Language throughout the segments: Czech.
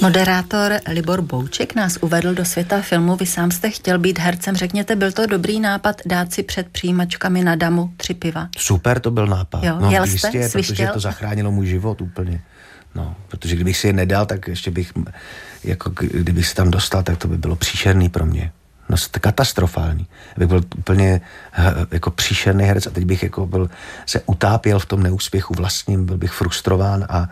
Moderátor Libor Bouček nás uvedl do světa filmu. Vy sám jste chtěl být hercem. Řekněte, byl to dobrý nápad dát si před přijímačkami na Damu 3 piva? Super, to byl nápad. Jo, jel jste? Protože to zachránilo můj život úplně. No, protože kdybych si je nedal, tak ještě bych, jako kdybych se tam dostal, tak to by bylo příšerný pro mě. No, katastrofální. Bych byl úplně jako příšerný herec a teď bych jako se utápěl v tom neúspěchu vlastním, byl bych frustrován a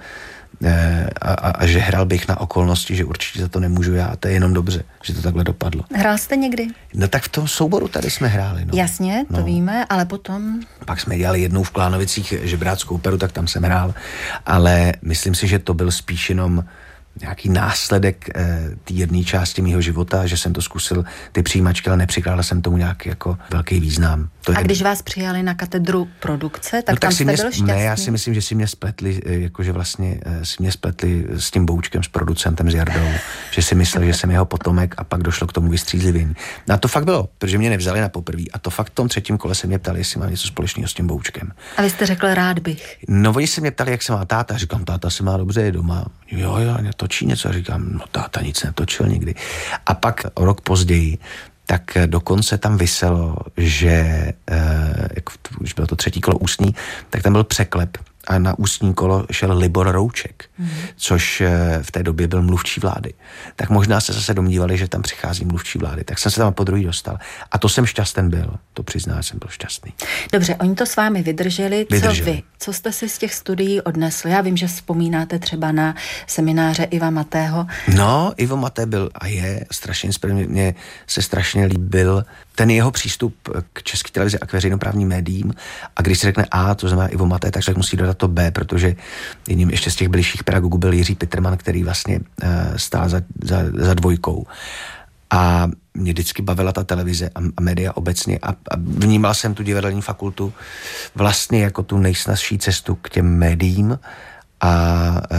že hrál bych na okolnosti, že určitě za to nemůžu já. A to je jenom dobře, že to takhle dopadlo. Hrál jste někdy? No tak v tom souboru tady jsme hráli. No. Jasně, to víme, ale potom... Pak jsme dělali jednou v Klánovicích žebráckou operu, tak tam jsem hrál, ale myslím si, že to byl spíš jenom nějaký následek té jedné části mýho života, že jsem to zkusil ty přijímačky, ale nepřikládal jsem tomu nějaký jako velký význam. A když vás přijali na katedru produkce, tak tam jste byl šťastný? Ne, já si myslím, že si mě spletli, jakože vlastně si mě spletli s tím Boučkem, s producentem, s Jardou, že si myslel, že jsem jeho potomek a pak došlo k tomu vystřízlivění. No a to fakt bylo, protože mě nevzali na poprvé a to fakt v tom 3. kole se mě ptali, jestli mám něco společného s tím Boučkem. A vy jste řekl, rád bych. No, oni se mě ptali, jak se má táta, říkám, táta se má dobře, je doma. Jo, točí něco a říkám, no táta nic netočil nikdy. A pak o rok později, tak dokonce tam viselo, že už bylo to 3. kolo ústní, tak tam byl překlep a na ústní kolo šel Libor Rouček, což v té době byl mluvčí vlády. Tak možná se zase domnívali, že tam přichází mluvčí vlády. Tak jsem se tam po druhý dostal. A to jsem šťastný byl. To přiznám, jsem byl šťastný. Dobře, oni to s vámi vydrželi. Co vy? Co jste si z těch studií odnesl? Já vím, že vzpomínáte třeba na semináře Iva Matého. No, Ivo Maté byl a je strašně inspirativní. Mně se strašně líbil ten jeho přístup k České televizi a k veřejnoprávním médiím. A když se řekne A, to znamená Ivo Maté, tak člověk musí dodat to B, protože jedním ještě z těch bližších pedagogů byl Jiří Pitterman, který vlastně stál za dvojkou. A mě vždycky bavila ta televize a média obecně a vnímal jsem tu divadelní fakultu vlastně jako tu nejsnazší cestu k těm médiím a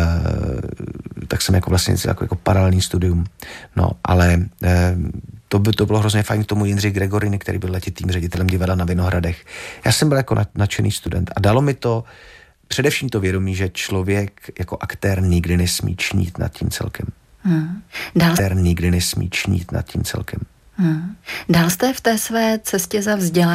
tak jsem jako vlastně jako paralelní studium. No, ale to bylo hrozně fajn k tomu Jindřich Gregoriny, který byl letitým ředitelem divadla na Vinohradech. Já jsem byl jako nadšený student a dalo mi to především to vědomí, že člověk jako aktér nikdy nesmí čnít nad tím celkem. Aktér nikdy nesmí čnít nad tím celkem. Dál jste v té své cestě za vzděláním